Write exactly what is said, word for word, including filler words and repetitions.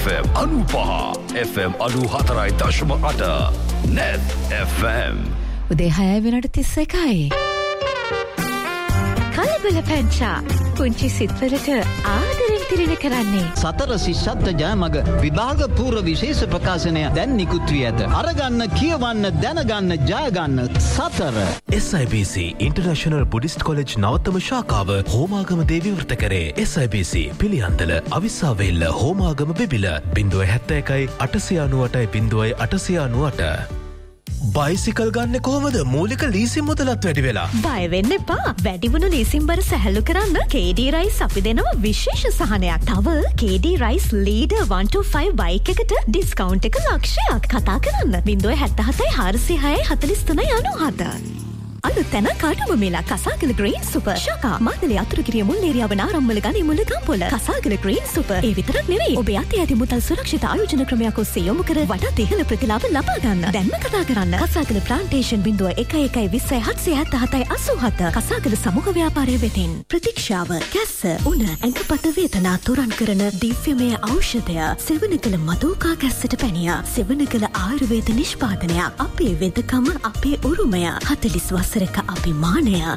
F M අනූපහ F M අනූහතරයි දශම අට Net F M උදේ හය වෙනට තිස් එකයි. කලබල පැංචා පුංචි සිත්වලට ආදරෙන් තිරෙන කරන්නේ සතර ශිෂ්‍යත්ව ජයමග විභාග පූර්ව විශේෂ ප්‍රකාශනය දැන් නිකුත් වී ඇත. අරගන්න, කියවන්න, දැනගන්න, ජයගන්න සතර. S I B C International Buddhist College නවතම ශාඛාව Homagama දේවිවෘත කරේ. S I B C Piliyandala Avissawella Homagama Bibile zero सात एक आठ नौ आठ ज़ीरो आठ नौ आठ. බයිසිකල් ගන්න කොහොමද? මූලික ලීසින් මුදලත් වැඩි වෙලා. බය වෙන්න එපා. වැඩි වුණු ලීසින් බර සැහැල්ලු කරන්න K D Rice අපි දෙනවා විශේෂ සහනයක්. තව K D Rice Leader one two five bike එකට ඩිස්කවුන්ට් එක ලක්ෂයක්. කතා කරන්න ज़ीरो सात सात चार छह चार चार तीन नौ सात. අලුත් තැන කාටම මේලා කසාගල ග්‍රීන් සුපර් ශාකා මාතලේ අතුරුගිරිය මුල් ඒරියාව නාරම්මල ගනි මුල ගම්පොළ කසාගල ග්‍රීන් සුපර්. ඒ විතරක් නෙවෙයි ඔබ යටි යටි මුදල් සුරක්ෂිත ආයෝජන ක්‍රමයක් ඔස්සේ යොමු කර වඩාත් ඉහළ ප්‍රතිලාභ ලබා ගන්න. දැන්ම කතා කරන්න කසාගල ප්ලාන්ටේෂන් ज़ीरो एक एक बीस सात सात सात आठ सात කසාගල සමූහ ව්‍යාපාරය වෙතින්. ප්‍රතික්ෂාව කැස්ස උණ ඇඟපත වේදනා තුරන් කරන දිව්‍යමය ඖෂධය සෙවණකල මදෝකා කැස්සට පැනිය. සෙවණකල ආයුර්වේද නිෂ්පාදනයක්. අපේ වෙදකම අපේ උරුමය. හතළිස් වසරක අභිමානය